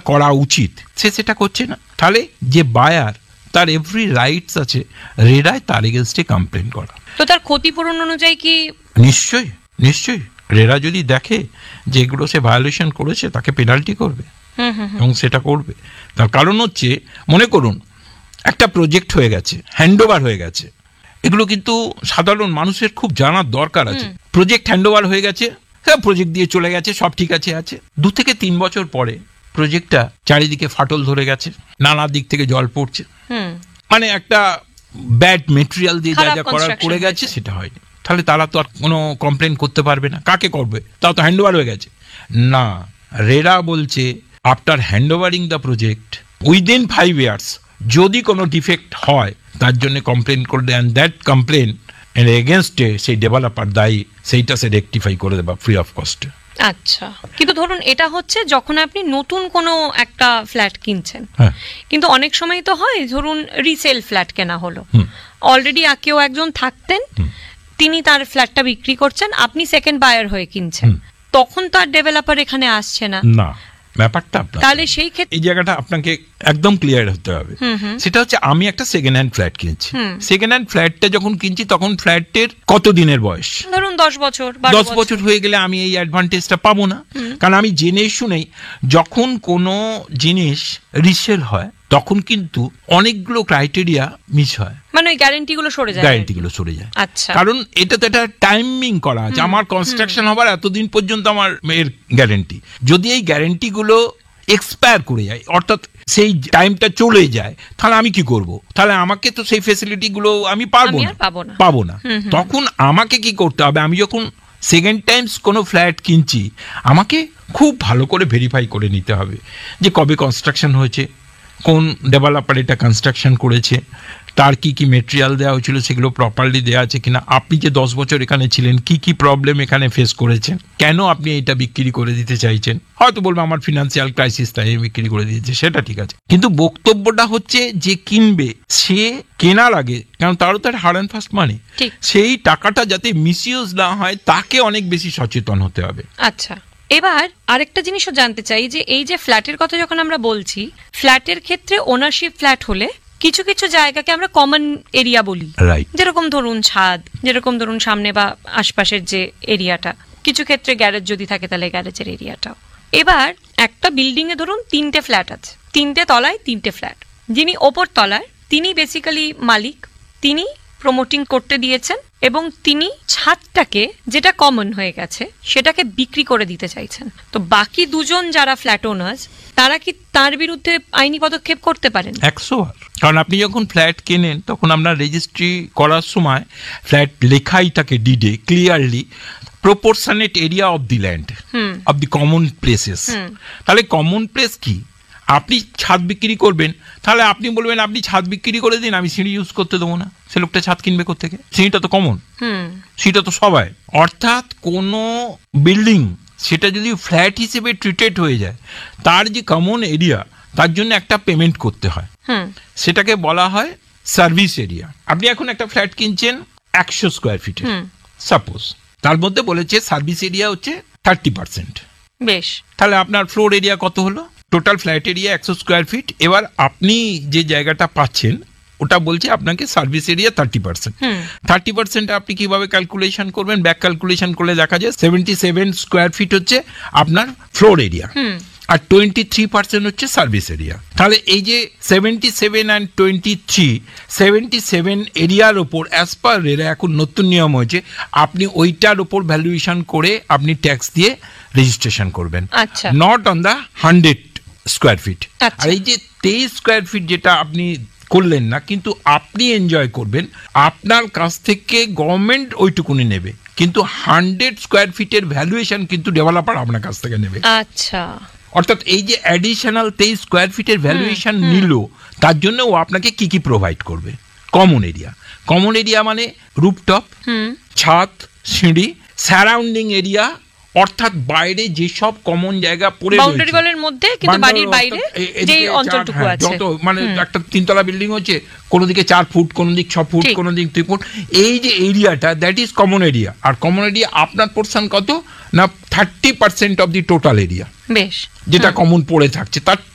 করা উচিত, সে সেটা করছে না। তাহলে যে বায়ার, তার এভরি রাইটস আছে রেরায় তার এগেনস্টে কমপ্লেন করা। তো তার ক্ষতিপূরণ অনুযায়ী কি? নিশ্চয়ই নিশ্চয়ই, রেরা যদি দেখে যে এগুলো সে ভায়োলেশন করেছে তাকে পেনাল্টি করবে, এবং সেটা করবে। তার কারণ হচ্ছে, মনে করুন একটা প্রজেক্ট হয়ে গেছে, হ্যান্ডওভার হয়ে গেছে, এগুলো কিন্তু সাধারণ মানুষের খুব জানার দরকার আছে। প্রজেক্ট হ্যান্ডওভার হয়ে গেছে, প্রজেক্ট দিয়ে চলে গেছে, সব ঠিক আছে 2 থেকে 3 বছর পরে প্রজেক্টটা চারিদিকে ফাটল ধরে গেছে, নানা দিক থেকে জল পড়ছে, মানে একটা ব্যাড মেটেরিয়াল দিয়ে যা যা করার করে গেছে সেটা হয়নি। তাহলে তারা তো আর কোনো কমপ্লেন করতে পারবে না, কাকে করবে? তাও তো হ্যান্ডওভার হয়ে গেছে। না, রেরা বলছে after হ্যান্ডওভারিং the project within 5 years যদি কোনো ডিফেক্ট হয় তার জন্য কমপ্লেন করবে, অ্যান্ড দ্যাট কমপ্লেন এর এগেনস্টে সেই ডেভেলপার দায়ী, সেইটা সে রেকটিফাই করে দেবা ফ্রি অফ কস্ট। আচ্ছা, কিন্তু ধরুন এটা হচ্ছে যখন আপনি নতুন কোনো একটা ফ্ল্যাট কিনছেন, কিন্তু অনেক সময় তো হয় ধরুন রিসেল ফ্ল্যাট কেনা হলো, অলরেডি কেউ একজন থাকতেন, তিনি তার ফ্ল্যাটটা বিক্রি করছেন, আপনি সেকেন্ড বায়ার হয়ে কিনছেন, তখন তো আর ডেভেলপার এখানে আসছে না। ব্যাপারটা তাহলে সেই ক্ষেত্রে এই জায়গাটা আপনাকে একদম ক্লিয়ার হতে হবে। সেটা হচ্ছে, আমি একটা সেকেন্ড হ্যান্ড ফ্ল্যাট কিনছি, সেকেন্ড হ্যান্ড ফ্ল্যাটটা যখন কিনছি তখন ফ্ল্যাটের কত দিনের বয়স? ধরুন 10 বছর। 10 বছর হয়ে গেলে আমি এই অ্যাডভান্টেজটা পাবো না, কারণ আমি জেনে শুনেই যখন কোনো জিনিস রিসেল হয় তখন কিন্তু অনেকগুলো ক্রাইটেরিয়া মিস হয়, মানে ওই গ্যারান্টিগুলো সরে যায়। আচ্ছা, কারণ এটা তো একটা টাইমিং করা আছে, আমার কনস্ট্রাকশন হবার এতদিন পর্যন্ত আমার এর গ্যারান্টি। যদি এই গ্যারান্টিগুলো এক্সপায়ার করে যায়, অর্থাৎ সেই টাইমটা চলে যায়, তাহলে আমি কি করব? তাহলে আমাকে তো সেই ফেসিলিটিগুলো আমি পাবো না। তখন আমাকে কি করতে হবে? আমি যখন সেকেন্ড টাইমস কোনো ফ্ল্যাট কিনছি, আমাকে খুব ভালো করে ভেরিফাই করে নিতে হবে যে কবে কনস্ট্রাকশন হয়েছে, কোন ডেভেলপার এটা কনস্ট্রাকশন করেছে, তার কি কি মেটেরিয়াল দেওয়া হয়েছিল সেগুলো প্রপারলি দেওয়া আছে কিনা, আপনি যে 10 বছর এখানে ছিলেন কি কি প্রবলেম এখানে ফেস করেছেন, কেন আপনি এটা বিক্রি করে দিতে চাইছেন। হয়তো বলবো আমার ফিনান্সিয়াল ক্রাইসিস তাই বিক্রি করে দিয়েছে, সেটা ঠিক আছে, কিন্তু বক্তব্যটা হচ্ছে যে কিনবে সে কেনার আগে, কারণ তারও তো হার্ড অ্যান্ড ফাস্ট মানি, সেই টাকাটা যাতে মিসইউজ না হয় তাকে অনেক বেশি সচেতন হতে হবে। আচ্ছা, এবার আরেকটা জিনিসও জানতে চাই যে এই যে ফ্ল্যাটের কথা যখন আমরা বলছি, ফ্ল্যাটের ক্ষেত্রে ওনারশিপ ফ্ল্যাট হলে কিছু কিছু জায়গাকে আমরা কমন এরিয়া বলি, যেরকম ধরুন ছাদ, যেরকম ধরুন সামনে বা আশপাশের যে এরিয়াটা, কিছু ক্ষেত্রে গ্যারেজ যদি থাকে তাহলে গ্যারেজের এরিয়াটাও। এবার একটা বিল্ডিং এ ধরুন 3টে ফ্ল্যাট আছে, 3টে তলায় 3টে ফ্ল্যাট, যিনি ওপর তলায় তিনি বেসিক্যালি মালিক, তিনি প্রমোটিং করতে দিয়েছেন এবং তিনি ছাদটাকে, যেটা কমন হয়ে গেছে, সেটাকে বিক্রি করে দিতে চাইছেন। তো বাকি দুজন যারা ফ্ল্যাট ওনার্স, তারা কি তার বিরুদ্ধে আইনি পদক্ষেপ করতে পারেন? 100বার, কারণ আপনি যখন ফ্ল্যাট কেনেন তখন আমরা রেজিস্ট্রি করার সময় ফ্ল্যাট লেখাই থাকে ডিডে clearly proportionate area of the land of the common places. তাহলে কমন প্লেস কি? আপনি ছাদ বিক্রি করবেন, তাহলে আপনি বলবেন আপনি ছাদ বিক্রি করে দিন, আমি সিঁড়ি ইউজ করতে দেবো না, সে লোকটা ছাদ কিনবে কোত্থেকে? সিঁড়িটা তো কমন, সিঁড়িটা তো সবাই। অর্থাৎ কোনো বিল্ডিং সেটা যদি ফ্ল্যাট হিসেবে ট্রিটেড হয়ে যায়, তার যে কমন এরিয়া তার জন্য একটা পেমেন্ট করতে হয়, সেটাকে বলা হয় সার্ভিস এরিয়া। আপনি এখন একটা ফ্ল্যাট কিনছেন 100 স্কোয়ার ফিটের, সাপোজ, তার মধ্যে বলেছে সার্ভিস এরিয়া হচ্ছে 30%। বেশ, তাহলে আপনার ফ্লোর এরিয়া কত হলো? Total flat area 100 square feet. এবার আপনি যে জায়গাটা পাচ্ছেন ওটা বলছে আপনাকে সার্ভিস এরিয়া 30%। 30% আপনি কিভাবে ক্যালকুলেশন করবেন? ব্যাক ক্যালকুলেশন করলে দেখা যায় 77 স্কোয়ার ফিট হচ্ছে আপনার ফ্লোর এরিয়া, আর 23% হচ্ছে সার্ভিস এরিয়া। তাহলে এই যে 77 and 23, 77 এরিয়ার ওপর অ্যাজ পার রেরা এখন নতুন নিয়ম হয়েছে, আপনি ওইটার ওপর ভ্যালুয়েশন করে আপনি ট্যাক্স দিয়ে রেজিস্ট্রেশন করবেন, not on the 100 square feet. আর এই যে 23 স্কোয়ার ফিট যেটা আপনি করলেন না, কিন্তু আপনি এনজয় করবেন, আপনার কাছ থেকে গভর্নমেন্ট ওইটুকুনি নেবে, কিন্তু 100 স্কোয়ার ফিটের ভ্যালুয়েশন কিন্তু ডেভেলপার আপনার কাছ থেকে নেবে। আচ্ছা, অর্থাৎ এই যে অ্যাডিশনাল 23 স্কোয়ার ফিটের ভ্যালুয়েশন নিল, তার জন্য ও আপনাকে কি কি প্রোভাইড করবে? Common area. কমন এরিয়া মানে রুফটপ, ছাদ, সিঁড়ি, সারাউন্ডিং এরিয়া, অর্থাৎ বাইরে যেসব কমন জায়গা পড়ে রয়েছে বাউন্ডারি ওয়ালের মধ্যে, কিন্তু বাড়ির বাইরে যে অঞ্চলটুকু আছে, যত মানে একটা 3তলা বিল্ডিং হচ্ছে, কোন দিকে 4 ফুট, কোন দিক 6 ফুট, কোন দিক 3 ফুট, এই যে এরিয়াটা that is common area. R common area আপনার পোরশন কত না 30% অফ দি টোটাল এরিয়া, বেশ, যেটা কমন পড়ে থাকছে তার